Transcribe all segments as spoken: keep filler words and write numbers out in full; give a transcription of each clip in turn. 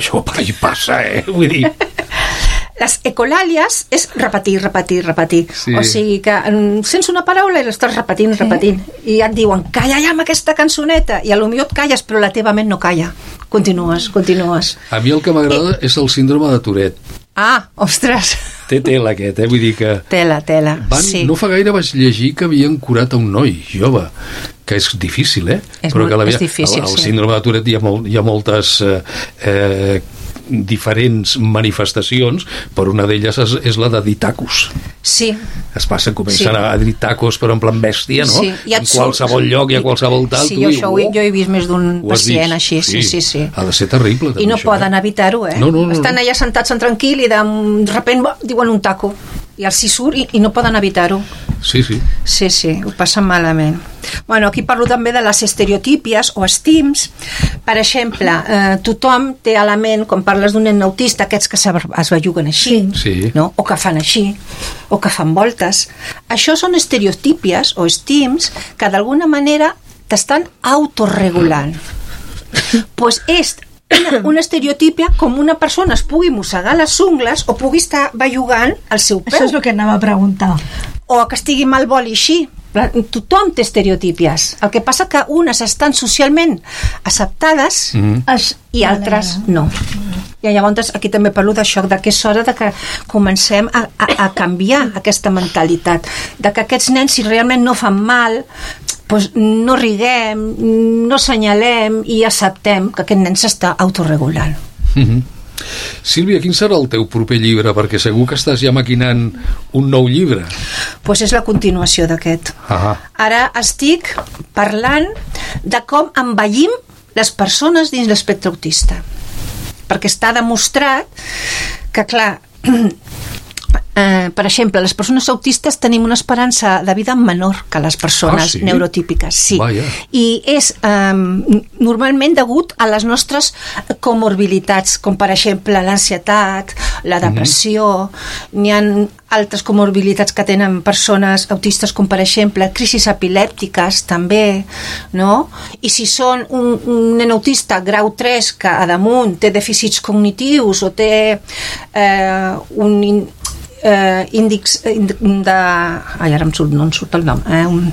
això hi passa, eh? Vull dir... Les ecolàlies és repetir, repetir, repetir. Sí. O sigui que sents una paraula i l'estàs repetint, repetint. Sí. I et diuen, calla ja amb aquesta cançoneta. I potser et calles, però la teva ment no calla. Continues, continues. A mi el que m'agrada I... és el síndrome de Tourette. Ah, ostres. Té tela aquest, eh? Vull dir que... Tela, tela, van, sí. No fa gaire vaig llegir que havien curat a un noi jove, que és difícil, eh? És, Però molt, que és difícil, el, el sí. El síndrome de Tourette hi ha, molt, hi ha moltes... Eh, eh, diferents manifestacions, però una d'elles és, és la de dir tacos. Sí. Es passa, comencen sí. a dir tacos però en plan bèstia, no? Sí. En qualsevol lloc i a qualsevol tal. Sí, tu jo, dius, això, oh, jo he vist més d'un pacient així. Sí, sí, sí. Ha de ser terrible. I no això, poden eh? evitar-ho, eh? No, no, no, Estan no. allà sentats en tranquil i de, de repent diuen un taco. I els hi surt i, i no poden evitar-ho. Sí, sí. Sí, sí, ho passen malament. Bueno, aquí parlo també de les estereotípies o estims. Per exemple, eh, tothom té a la ment, quan parles d'un nen autista, aquests que es belluguen així, sí. no? O que fan així, o que fan voltes. Això són estereotípies o estims que d'alguna manera t'estan autorregulant. Pues és una, una estereotípia com una persona es pugui mossegar les ungles o pugui estar bellugant el seu peu. Això és el que anava a preguntar. O que estigui mal boli així. Tothom té estereotípies. El que passa que unes estan socialment acceptades mm-hmm. i altres no. I llavors aquí també parlo d'això, de que és hora de que comencem a, a, a canviar aquesta mentalitat, de que aquests nens, si realment no fan mal, doncs no riguem, no senyalem i acceptem que aquest nen s'està autorregulant. Mm-hmm. Sílvia, quin serà el teu proper llibre? Perquè segur que estàs ja maquinant un nou llibre. Doncs pues és la continuació d'aquest. Ah. Ara estic parlant de com envellim les persones dins l'espectre autista. Perquè està demostrat que, clar, eh, per exemple, les persones autistes tenim una esperança de vida menor que les persones ah, sí? neurotípiques. Sí. Vaja. I és eh, normalment degut a les nostres comorbilitats, com per exemple l'ansietat, la depressió, mm-hmm. n'hi ha altres comorbilitats que tenen persones autistes, com per exemple crisis epilèptiques també, no? I si són un, un nen autista grau tres que a damunt té dèficits cognitius o té eh, un eh, índex de... Ai, ara em surt, no em surt el nom. Eh, un...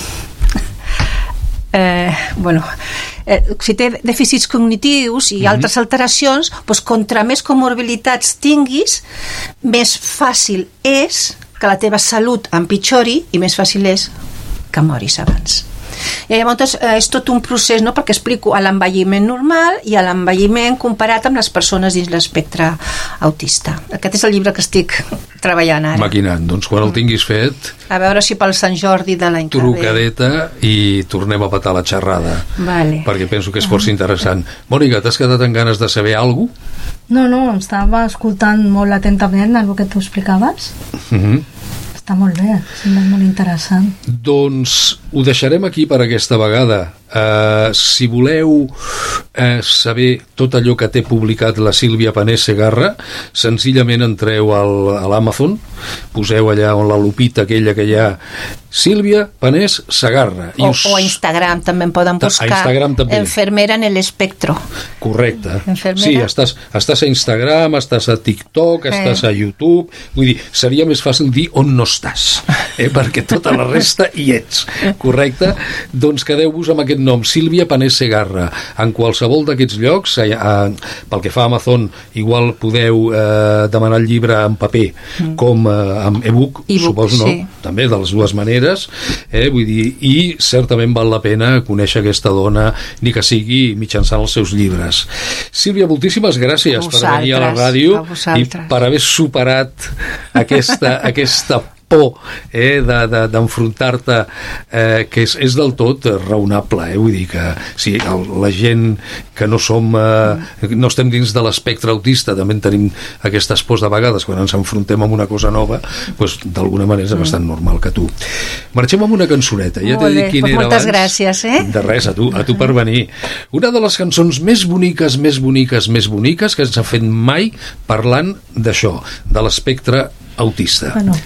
Eh, bueno, eh, si té dèficits cognitius i mm-hmm. altres alteracions, doncs contra més comorbilitats tinguis, més fàcil és que la teva salut empitjori i més fàcil és que moris abans. I llavors eh, és tot un procés, no? Perquè explico a l'envelliment normal i a l'envelliment comparat amb les persones dins l'espectre autista. Aquest és el llibre que estic treballant ara. Maquinant, doncs quan el tinguis fet... A veure si pel Sant Jordi de l'any que ve. Trucadeta i tornem a petar la xerrada. Vale. Perquè penso que és força interessant. Mònica, t'has quedat amb ganes de saber alguna cosa? No, no, estava escoltant molt atentament el que tu explicaves. Mhm. Està molt bé, sembla molt interessant. Doncs ho deixarem aquí per aquesta vegada. Uh, si voleu uh, saber tot allò que té publicat la Sílvia Panés Segarra, senzillament entreu al, a l'Amazon, poseu allà on la lupita aquella que hi ha, Sílvia Panés Segarra. O, us... o a Instagram també en poden buscar. A Instagram també. Enfermera en el espectro. Correcte. Enfermera. Sí, estàs, estàs a Instagram, estàs a TikTok, eh. estàs a YouTube. Vull dir, seria més fàcil dir on no estàs, eh? Perquè tota la resta hi ets. Correcte? Doncs quedeu-vos amb aquest nom, Sílvia Panés Segarra. En qualsevol d'aquests llocs, eh, eh, pel que fa a Amazon, igual podeu eh, demanar el llibre en paper mm. com eh, amb e-book, e suposo, no? Sí. També, de les dues maneres, eh? Vull dir, i certament val la pena conèixer aquesta dona, ni que sigui mitjançant els seus llibres. Sílvia, moltíssimes gràcies per venir a la ràdio a i per haver superat aquesta, aquesta por eh, de, de, d'enfrontar-te eh, que és, és del tot raonable, eh? Vull dir que sí, el, la gent que no som eh, no estem dins de l'espectre autista també en tenim aquestes pors de vegades quan ens enfrontem amb una cosa nova, doncs d'alguna manera és bastant normal que tu. Marxem amb una cançoneta, ja t'he dit quina pues era moltes abans. Gràcies, eh? De res, a tu, a tu per venir. Una de les cançons més boniques, més boniques, més boniques que ens ha fet mai parlant d'això, de l'espectre autista. Bueno,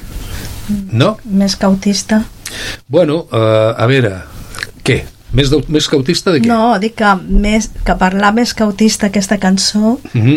no? Més que autista. Bueno, uh, a veure, què? Més, de, més que autista de què? No, dic que, més, que parlar més que autista aquesta cançó, mm-hmm.